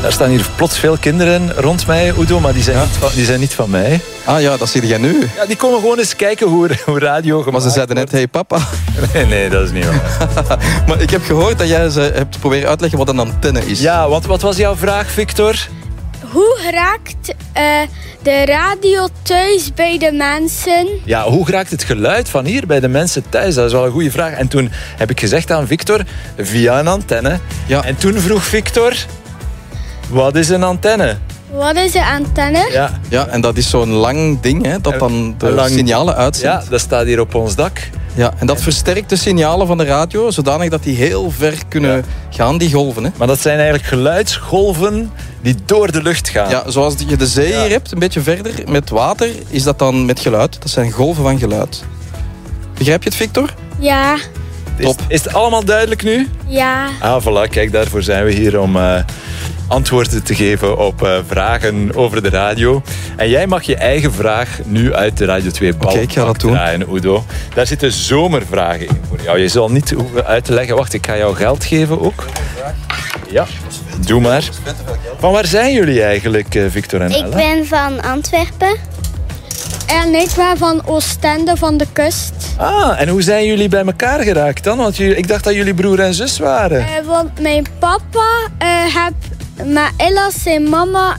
Er staan hier plots veel kinderen rond mij, Udo, maar die zijn niet van mij. Ah ja, dat zie jij nu. Ja, die komen gewoon eens kijken hoe radio gemaakt Maar ze zeiden net, hey papa. Nee, dat is niet waar. Maar ik heb gehoord dat jij ze hebt proberen uitleggen wat een antenne is. Ja, want wat was jouw vraag, Victor? Hoe raakt de radio thuis bij de mensen? Ja, hoe raakt het geluid van hier bij de mensen thuis? Dat is wel een goede vraag. En toen heb ik gezegd aan Victor, via een antenne. Ja. En toen vroeg Victor, wat is een antenne? Wat is een antenne? Ja, en dat is zo'n lang ding, hè, dat dan de signalen uitzendt. Ja, dat staat hier op ons dak. Ja, en dat versterkt de signalen van de radio, zodanig dat die heel ver kunnen gaan, die golven. Hè. Maar dat zijn eigenlijk geluidsgolven die door de lucht gaan. Ja, zoals je de zee hier hebt, een beetje verder, met water, is dat dan met geluid. Dat zijn golven van geluid. Begrijp je het, Victor? Ja. Is het allemaal duidelijk nu? Ja. Ah, voilà, kijk, daarvoor zijn we hier om antwoorden te geven op vragen over de radio. En jij mag je eigen vraag nu uit de Radio 2 bal ik ga dat doen. draaien, Udo. Daar zitten zomervragen in voor jou. Je zal niet hoeven uit te leggen. Wacht, ik ga jou geld geven ook. Ja, doe maar. Van waar zijn jullie eigenlijk, Victor en Ella? Ik ben van Antwerpen. En ik ben van Oostende, van de kust. Ah, en hoe zijn jullie bij elkaar geraakt dan? Want ik dacht dat jullie broer en zus waren. Want mijn papa heeft met Ella zijn mama...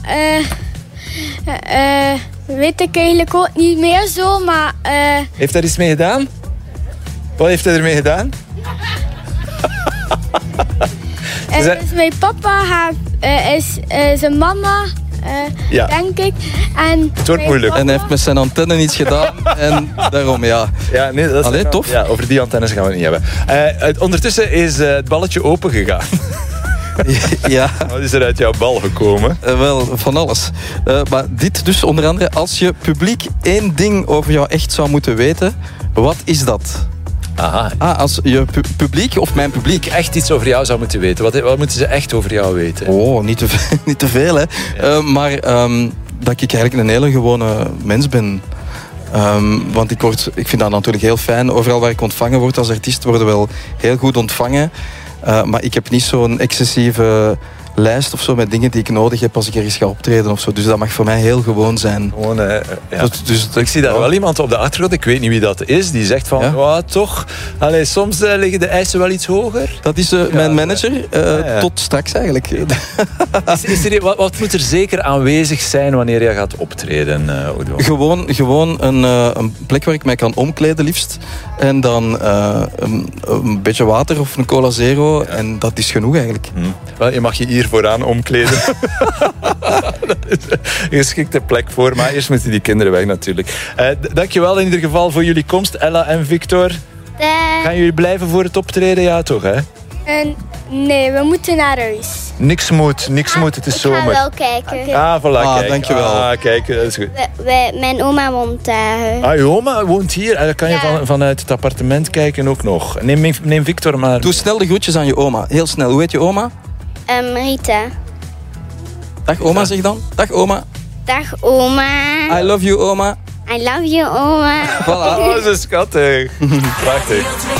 weet ik eigenlijk ook niet meer zo, maar... Heeft hij iets mee gedaan? Wat heeft hij ermee gedaan? Dus mijn papa is zijn mama... Ja. denk ik. En Het wordt moeilijk. En hij heeft met zijn antenne iets gedaan en daarom, ja. Ja, nee, dat is Allee, tof. Ja, over die antennes gaan we het niet hebben. Ondertussen is het balletje open gegaan. Ja. Wat is er uit jouw bal gekomen? Wel, van alles. Maar dit dus onder andere, als je publiek één ding over jou echt zou moeten weten, wat is dat? Aha. Als je publiek of mijn publiek... Echt iets over jou zou moeten weten. Wat moeten ze echt over jou weten? Oh, niet te veel, hè. Ja. Maar dat ik eigenlijk een hele gewone mens ben. Want ik vind dat natuurlijk heel fijn. Overal waar ik ontvangen word als artiest, worden wel heel goed ontvangen. Maar ik heb niet zo'n excessieve lijst of zo met dingen die ik nodig heb als ik ergens ga optreden of zo. Dus dat mag voor mij heel gewoon zijn. Gewoon, ja. Dus Ik zie daar wel iemand op de achtergrond, ik weet niet wie dat is, die zegt van, Ja? toch, allee, soms liggen de eisen wel iets hoger. Dat is mijn manager, tot straks eigenlijk. Wat moet er zeker aanwezig zijn wanneer je gaat optreden, Udo? Gewoon een plek waar ik mij kan omkleden liefst. En dan een beetje water of een cola zero. Ja. En dat is genoeg eigenlijk. Wel, je mag je hier vooraan omkleden. Dat is een geschikte plek voor. Maar eerst moeten die kinderen weg natuurlijk. Dankjewel in ieder geval voor jullie komst, Ella en Victor. Gaan jullie blijven voor het optreden? Ja, toch, hè? Nee, we moeten naar huis. Niks moet, het is zomer. Ik ga wel kijken. Okay. Ah, voilà, kijk. Dankjewel. Ah, kijk, dat is goed. Mijn oma woont daar. Ah, je oma woont hier. Dan kan je vanuit het appartement kijken ook nog. Neem Victor maar. Doe snel de groetjes aan je oma. Heel snel. Hoe heet je oma? Rita. Dag oma, zeg dan. Dag oma. Dag oma. I love you oma. I love you oma. Voilà. Oh, zo schattig. Prachtig.